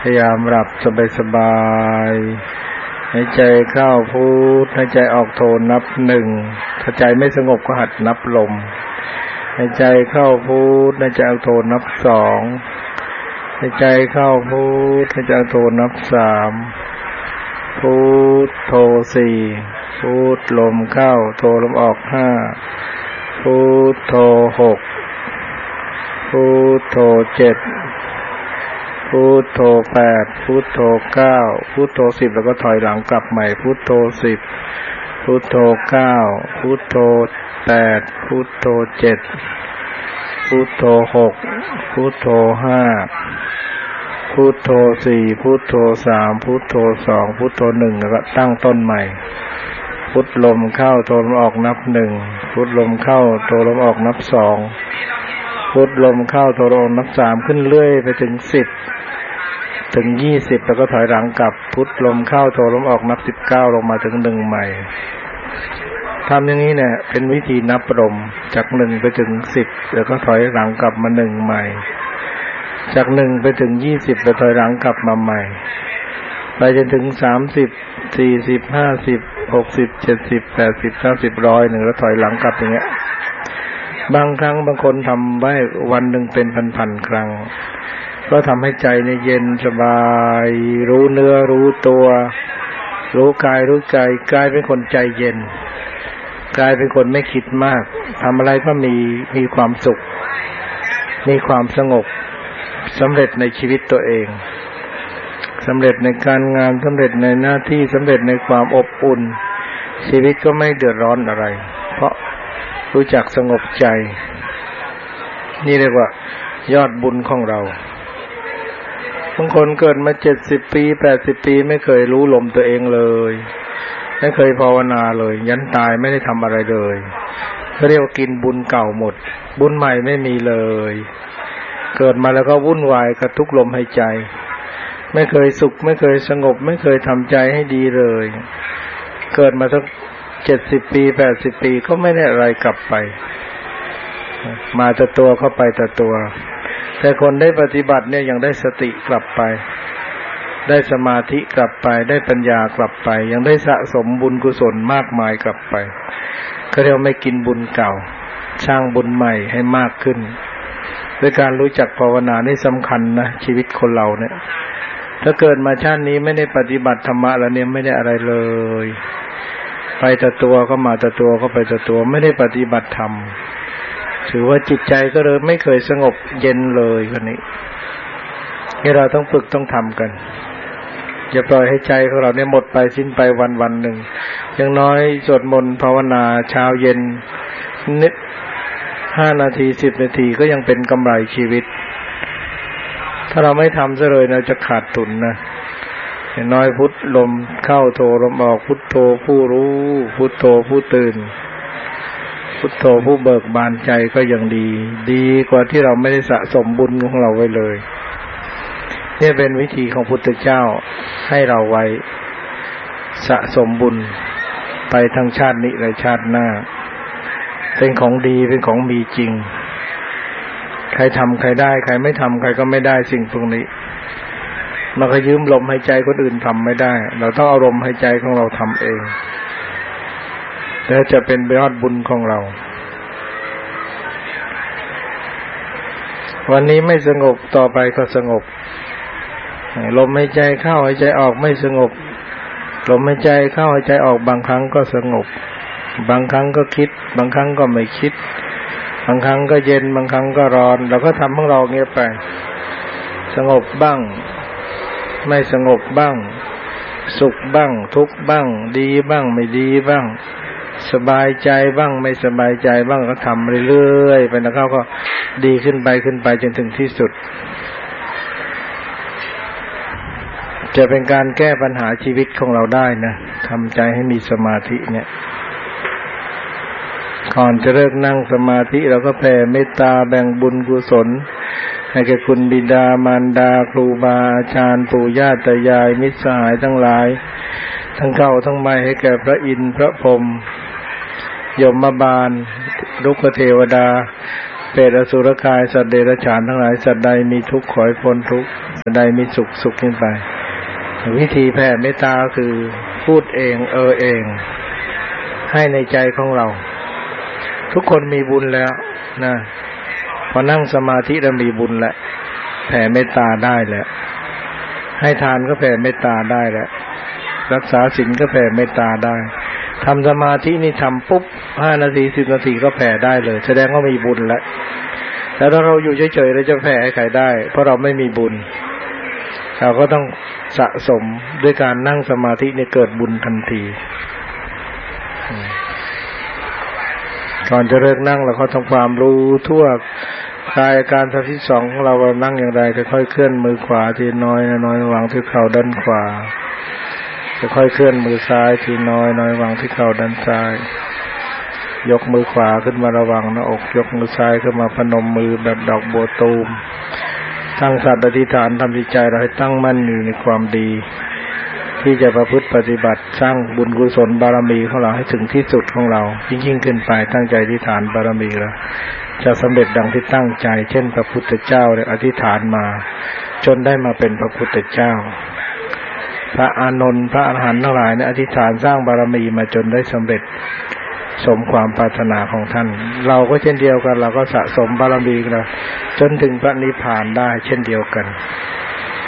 พยายามหลับสบายๆหายใจเข้าพุทหายใจออกโทนับหนึ่งถ้าใจไม่สงบก็หัดนับลมหายใจเข้าพุทหายใจออกโทนับสองหายใจเข้าพุทหายใจออกโทนับสามพุทโธสี่พุทลมเข้าโทลมออกห้าพุทโธหกพุทโธเจ็ดพุทโธแปดพุทโธเก้าพุทโธสิบแล้วก็ถอยหลังกลับใหม่พุทโธสิบพุทโธเก้าพุทโธแปดพุทโธเจ็ดพุทโธหกพุทโธห้าพุทโธสี่พุทโธสามพุทโธสองพุทโธหนึ่งแล้วก็ตั้งต้นใหม่พุทลมเข้าโทลมออกนับหนึ่งพุทลมเข้าโทลมออกนับสองพุทลมเข้าโทลมออกนับสามขึ้นเรื่อยไปถึง10ถึง20แล้วก็ถอยหลังกลับพุทลมเข้าโทลมออกนับ19ลงมาถึง1ใหม่ทำอย่างนี้เนี่ยเป็นวิธีนับลมจาก1ไปถึง10แล้วก็ถอยหลังกลับมา1ใหม่จาก1ไปถึง20แล้วถอยหลังกลับมาใหม่ไปจนถึง30 40 50 60 70 80 90 100แล้วถอยหลังกลับอย่างเงี้ยบางครั้งบางคนทำไว้วันหนึ่งเป็นพันๆครั้งก็ทำให้ใจเนี่ยเย็นสบายรู้เนื้อรู้ตัวรู้กายรู้ใจกลายเป็นคนใจเย็นกลายเป็นคนไม่คิดมากทำอะไรก็มีความสุขมีความสงบสำเร็จในชีวิตตัวเองสำเร็จในการงานสำเร็จในหน้าที่สำเร็จในความอบอุ่นชีวิตก็ไม่เดือดร้อนอะไรเพราะรู้จักสงบใจนี่เรียกว่ายอดบุญของเราบางคนเกิดมา70 ปี80 ปีไม่เคยรู้ลมตัวเองเลยไม่เคยภาวนาเลยยันตายไม่ได้ทำอะไรเลยเขาเรียกว่ากินบุญเก่าหมดบุญใหม่ไม่มีเลยเกิดมาแล้วก็วุ่นวายกับทุกลมหายใจไม่เคยสุขไม่เคยสงบไม่เคยทำใจให้ดีเลยเกิดมาสัก70 ปี80 ปีก็ไม่ได้อะไรกลับไปมาแต่ตัวเข้าไปแต่ตัวแต่คนได้ปฏิบัติเนี่ยยังได้สติกลับไปได้สมาธิกลับไปได้ปัญญากลับไปยังได้สะสมบุญกุศลมากมายกลับไปก็เรียกไม่กินบุญเก่าสร้างบุญใหม่ให้มากขึ้นด้วยการรู้จักภาวนานี่สำคัญนะชีวิตคนเราเนี่ยถ้าเกิดมาชาตินี้ไม่ได้ปฏิบัติธรรมะแล้วเนี่ยไม่ได้อะไรเลยไปแต่ตัวก็มาแต่ตัวก็ไปแต่ตัวไม่ได้ปฏิบัติธรรมถือว่าจิตใจก็เลยไม่เคยสงบเย็นเลยคนนี้ที่เราต้องฝึกต้องทำกันอย่าปล่อยให้ใจของเราเนี่ยหมดไปสิ้นไปวันๆหนึ่งอย่างน้อยสวดมนต์ภาวนาเช้าเย็นนิด5 นาที10 นาทีก็ยังเป็นกำไรชีวิตถ้าเราไม่ทำซะเลยเราจะขาดทุนนะอย่างน้อยพุทลมเข้าโทลมออกพุทโธผู้รู้พุทโธผู้ตื่นพุทโธผู้เบิกบานใจก็ยังดีกว่าที่เราไม่ได้สะสมบุญของเราไว้เลยนี่เป็นวิธีของพุทธเจ้าให้เราไว้สะสมบุญไปทั้งชาตินี้และชาติหน้าเป็นของดีเป็นของมีจริงใครทำใครได้ใครไม่ทำใครก็ไม่ได้สิ่งพวกนี้มันก็ยืมลมหายใจคนอื่นทำไม่ได้เราต้องเอาลมหายใจของเราทำเองแล้วจะเป็นยอดบุญของเราวันนี้ไม่สงบต่อไปก็สงบลมหายใจเข้าหายใจออกไม่สงบลมหายใจเข้าหายใจออกบางครั้งก็สงบบางครั้งก็คิดบางครั้งก็ไม่คิดบางครั้งก็เย็นบางครั้งก็ร้อนเราก็ทำของเราเงี้ยไปสงบบ้างไม่สงบบ้างสุขบ้างทุกข์บ้างดีบ้างไม่ดีบ้างสบายใจบ้างไม่สบายใจบ้างก็ทำเรื่อยๆไปแล้วก็ดีขึ้นไปจนถึงที่สุดจะเป็นการแก้ปัญหาชีวิตของเราได้นะทำใจให้มีสมาธิเนี่ยก่อนจะเลิกนั่งสมาธิเราก็แผ่เมตตาแบ่งบุญกุศลให้แก่คุณบิดามารดาครูบาอาจารย์ปู่ย่าตายายมิตรสหายทั้งหลายทั้งเก่าทั้งใหม่ให้แก่พระอินทร์พระพรหมยมบาลรุกขเทวดาเปรตอสุรกายสัตว์เดรัจฉานทั้งหลายสัตว์ใดมีทุกข์ขอให้พ้นทุกข์สัตว์ใดมีสุขสุขขึ้นไปวิธีแผ่เมตตาคือพูดเองเองให้ในใจของเราทุกคนมีบุญแล้วนะพอนั่งสมาธิแล้วมีบุญแล้วแผ่เมตตาได้แล้วให้ทานก็แผ่เมตตาได้แล้วรักษาศีลก็แผ่เมตตาได้ทำสมาธินี่ทำปุ๊บ5 นาที10 นาทีก็แผ่ได้เลยแสดงว่ามีบุญแล้วแต่ถ้าเราอยู่เฉยๆเราจะแผ่ให้ใครได้เพราะเราไม่มีบุญเราก็ต้องสะสมด้วยการนั่งสมาธินี่เกิดบุญทันทีก่อนจะเลิกนั่งเราก็ทำความรู้ทั่วกายการ32ของเรานั่งอย่างไรค่อยๆเคลื่อนมือขวาทีน้อยน้อยวางที่เข่าด้านขวาค่อยๆเคลื่อนมือซ้ายทีน้อยวางที่เข่าด้านซ้ายยกมือขวาขึ้นมาระวังหน้าอกยกมือซ้ายขึ้นมาพนมมือแบบดอกบัวตูมตั้งสัตย์อธิษฐานทำจิตใจเราให้ตั้งมั่นอยู่ในความดีที่จะประพฤติปฏิบัติสร้างบุญกุศลบารมีของเราให้ถึงที่สุดของเรายิ่งขึ้นไปตั้งใจอธิษฐานบารมีแล้วจะสำเร็จดังที่ตั้งใจเช่นพระพุทธเจ้าได้อธิษฐานมาจนได้มาเป็นพระพุทธเจ้าพระอานนท์พระอรหันต์ทั้งหลายเนี่ยอธิษฐานสร้างบารมีมาจนได้สำเร็จสมความปรารถนาของท่านเราก็เช่นเดียวกันเราก็สะสมบารมีกันจนถึงพระนิพพานได้เช่นเดียวกัน